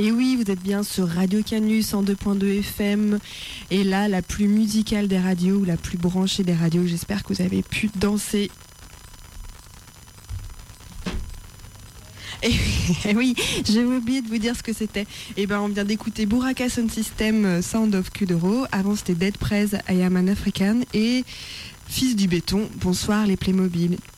Et oui, vous êtes bien sur Radio Canus en 2.2 FM. Et là, la plus musicale des radios, ou la plus branchée des radios. J'espère que vous avez pu danser. Et oui, j'ai oublié de vous dire ce que c'était. Et ben, on vient d'écouter Buraka Sound System, Sound of Kuduro. Avant, c'était Dead Prez, I Am an African. Et Fils du béton, bonsoir les Playmobil.